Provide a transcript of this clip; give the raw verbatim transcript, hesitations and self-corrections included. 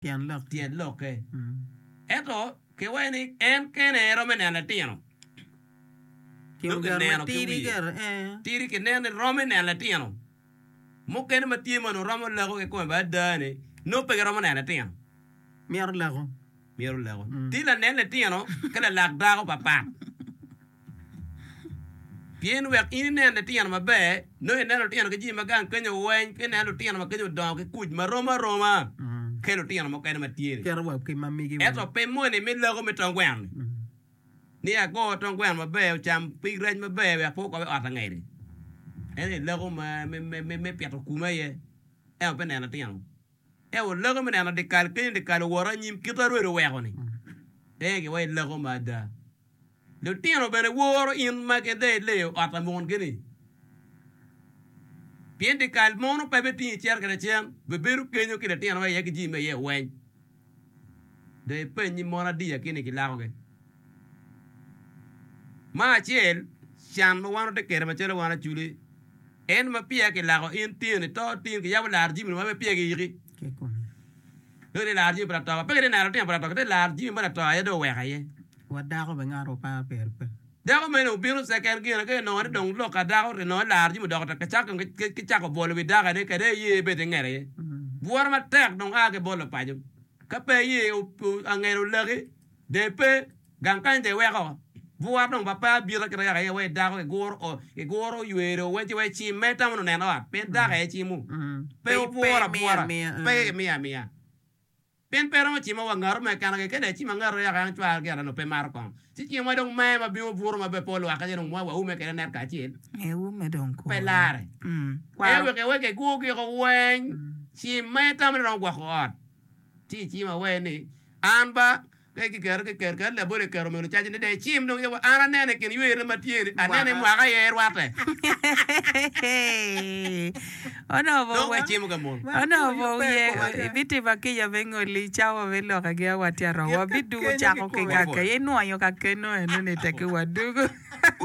Tian lok. Tian lok ke. Eto ke weni en kene ro menana tiano. Tian gar tiri gar eh. Tiri ke nene ro menana tiano. Mo kene matiema no ramo lago ke ko ba dane. No pe ro menana tiano. Miar lago. Miar lago. Tila nene tiano kala lag dago papa. Pien wek in nene tiano mabe, no nene tiano ke ji magan kenyo wen, ke nene tiano ma kenyo dong ke kuj ma roma roma. Ke lo tiano mo kene matiere. Ke ro ke mami ke. Eto pe mo ne mi lago mi tongwen. Ni a go tongwen mabe cham pi rej mabe ya po ko ata ngere. Ene lago ma me me me me piato kuma ye. E pe nene tiano. E o lago me nene de kal ke de kal wora nyim kitaro ro wego ni. E ke we lago ma da. Lo tiano bene woro in magede leo ata mon gini. Piende kal mono pa beti cher kada chen, beberu kenyo kida tiano ye ki jime ye wen. De penyi mona dia kini ki lago ge. Ma chel chan mo wano te kere ma chelo wana chuli. En ma pia ki lago in tiene to tiene ki yabu larji mi ma be pia ki yiki. Ke kon. Lo de larji para to, pe de na ro tiano para to, de larji ma to ye do weka ye. Wadago be ngaro pa perpe. Dago meno biro second gina ke no dong lo ka dago no larji mo dago ka chak ke chak bolo bi daga ne kede ye be de ngere. Buar ma tek dong age bolo pa ju. Ka pe ye angero lege de pe gankan de wego. Buar dong papa biro ke ya ye we dago e goro o e goro yuero we ti we chi meta mo ne no pe daga e chi mu. Pe buar buar pe mia mia. Pen pero chi ma wangar me kana ke de chi ma ngar ya kan twa ke no pe mar kon chi chi ma dong me ma bi mo bur ma be polo aka je no mo wa u me ke ner ka chi e u me dong ko pe lare mm e we ke we ke ku ke ko wen chi me ta me dong gwa ko chi chi ma we ni an ba ke ke ker ke ker ke le bore ker me no cha ni de chi dong ye ana ne ne ke ni we ma tieri ana ne mo aka ye rwate Ono bo we chi mo ke mo ono bo ye biti ba ke ya vengo li chawo velo ka ge wa tia ro wa bidu cha ko ke ka ke no ayo ka ke no eno ne te ke wa dugo